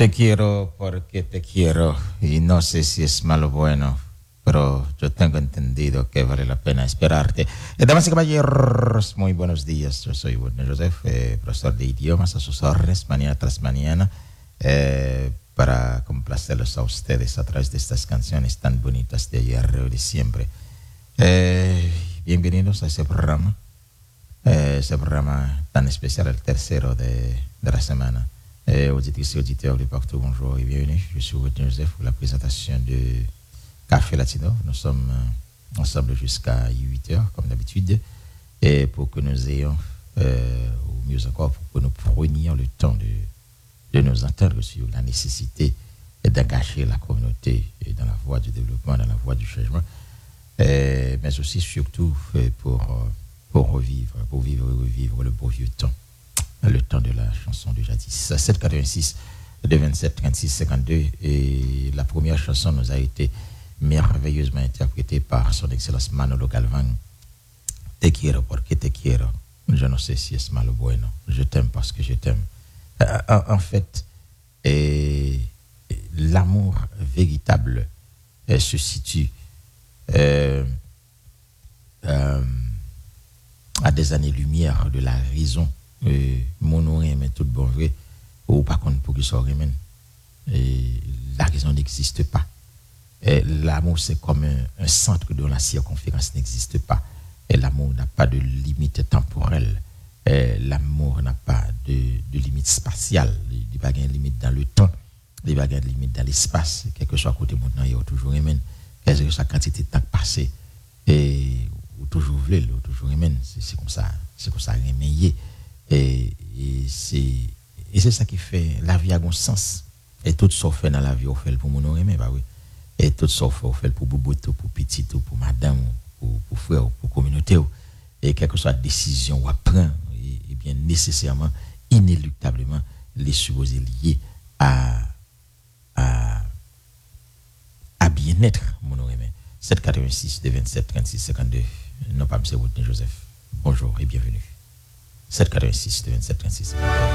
Te quiero porque te quiero y no sé si es malo o bueno, pero yo tengo entendido que vale la pena esperarte. Damas y caballeros, muy buenos días. Yo soy Wilner Joseph, profesor de idiomas a sus órdenes, mañana tras mañana, para complacerlos a ustedes a través de estas canciones tan bonitas de ayer y de siempre. Bienvenidos a ese programa tan especial, el tercero de la semana. Auditrices et auditeurs de partout, bonjour et bienvenue. Je suis Wilner Joseph pour la présentation de Café Latino. Nous sommes ensemble jusqu'à 8h, comme d'habitude, et pour que nous ayons, ou mieux encore, pour que nous prenions le temps de nous entendre sur la nécessité d'engager la communauté dans la voie du développement, dans la voie du changement, mais aussi, surtout, pour vivre et revivre le beau vieux temps. Le temps de la chanson de jadis. 786 de 27 36 52 et la première chanson nous a été merveilleusement interprétée par son excellence Manolo Galvan. Te quiero porque te quiero. Je ne sais si es malo bueno. Je t'aime parce que je t'aime. En fait, l'amour véritable se situe à des années-lumière de la raison. Mon mais tout bon vrai ou par contre pour que ça remène la raison n'existe pas. L'amour c'est comme un centre dont la circonférence n'existe pas, et l'amour n'a pas de limite temporelle, l'amour n'a pas de limite spatiale, il n'y a pas de limite dans le temps, il n'y a pas de limite dans l'espace, quel que soit côté maintenant il y a toujours remène, quelle que soit quantité de temps passé et ou toujours voulu ou toujours remène, c'est comme ça remène. Et c'est ça qui fait la vie a un sens. Et tout ça fait dans la vie, on fait pour mon aimer, bah oui. Et tout ça on fait pour boubouto, pour petit, pour madame, pour frère, pour communauté. Et quelle que soit la décision on prend, et bien nécessairement, inéluctablement, les supposés liés à bien-être, mon aimer. 786 de 27 36 52. Non pas M. Wilner Joseph. Bonjour et bienvenue. 786 de 27 36.